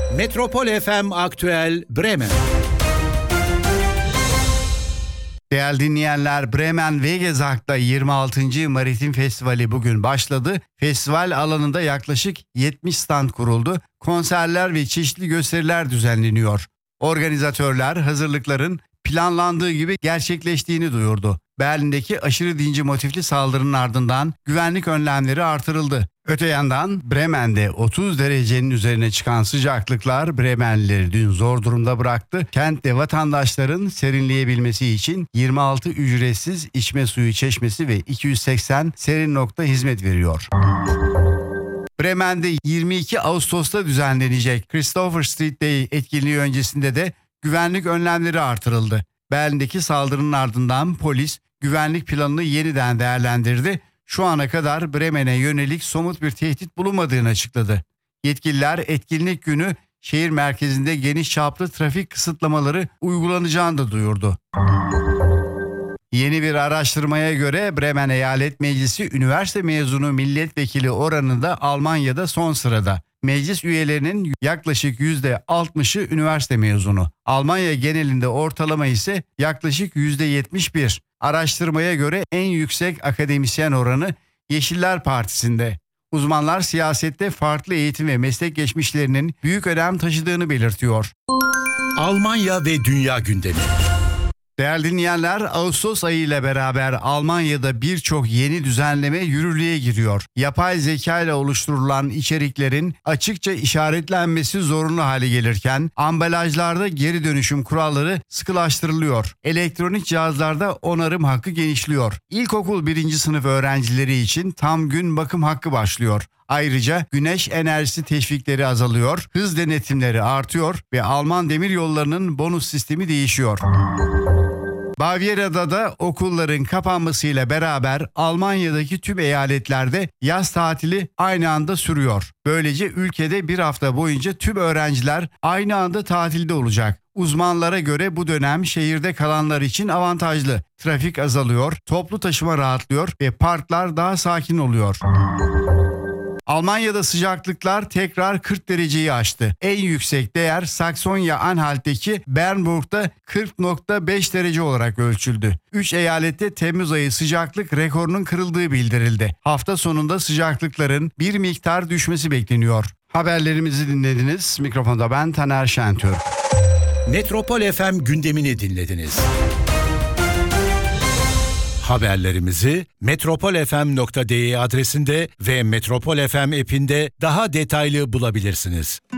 Metropol FM Aktüel Bremen. Değerli dinleyenler, Bremen Wegezag'da 26. Maritim Festivali bugün başladı. Festival alanında yaklaşık 70 stand kuruldu. Konserler ve çeşitli gösteriler düzenleniyor. Organizatörler hazırlıkların planlandığı gibi gerçekleştiğini duyurdu. Berlin'deki aşırı dinci motifli saldırının ardından güvenlik önlemleri artırıldı. Öte yandan Bremen'de 30 derecenin üzerine çıkan sıcaklıklar Bremenlileri dün zor durumda bıraktı. Kentte vatandaşların serinleyebilmesi için 26 ücretsiz içme suyu çeşmesi ve 280 serin nokta hizmet veriyor. Bremen'de 22 Ağustos'ta düzenlenecek Christopher Street Day etkinliği öncesinde de güvenlik önlemleri artırıldı. Berlin'deki saldırının ardından polis güvenlik planını yeniden değerlendirdi. Şu ana kadar Bremen'e yönelik somut bir tehdit bulunmadığını açıkladı. Yetkililer etkinlik günü şehir merkezinde geniş çaplı trafik kısıtlamaları uygulanacağını da duyurdu. Yeni bir araştırmaya göre Bremen Eyalet Meclisi üniversite mezunu milletvekili oranında Almanya'da son sırada. Meclis üyelerinin yaklaşık %60'ı üniversite mezunu. Almanya genelinde ortalama ise yaklaşık %71. Araştırmaya göre en yüksek akademisyen oranı Yeşiller Partisi'nde. Uzmanlar siyasette farklı eğitim ve meslek geçmişlerinin büyük önem taşıdığını belirtiyor. Almanya ve dünya gündemi. Değerli dinleyenler, Ağustos ayı ile beraber Almanya'da birçok yeni düzenleme yürürlüğe giriyor. Yapay zeka ile oluşturulan içeriklerin açıkça işaretlenmesi zorunlu hale gelirken ambalajlarda geri dönüşüm kuralları sıkılaştırılıyor. Elektronik cihazlarda onarım hakkı genişliyor. İlkokul 1. sınıf öğrencileri için tam gün bakım hakkı başlıyor. Ayrıca güneş enerjisi teşvikleri azalıyor, hız denetimleri artıyor ve Alman demiryollarının bonus sistemi değişiyor. Bavyera'da da okulların kapanmasıyla beraber Almanya'daki tüm eyaletlerde yaz tatili aynı anda sürüyor. Böylece ülkede bir hafta boyunca tüm öğrenciler aynı anda tatilde olacak. Uzmanlara göre bu dönem şehirde kalanlar için avantajlı. Trafik azalıyor, toplu taşıma rahatlıyor ve parklar daha sakin oluyor. Almanya'da sıcaklıklar tekrar 40 dereceyi aştı. En yüksek değer Saksonya-Anhalt'teki Bernburg'da 40,5 derece olarak ölçüldü. 3 eyalette Temmuz ayı sıcaklık rekorunun kırıldığı bildirildi. Hafta sonunda sıcaklıkların bir miktar düşmesi bekleniyor. Haberlerimizi dinlediniz. Mikrofonda ben Taner Şentürk. Metropol FM gündemini dinlediniz. Haberlerimizi metropolfm.de adresinde ve Metropol FM app'inde daha detaylı bulabilirsiniz.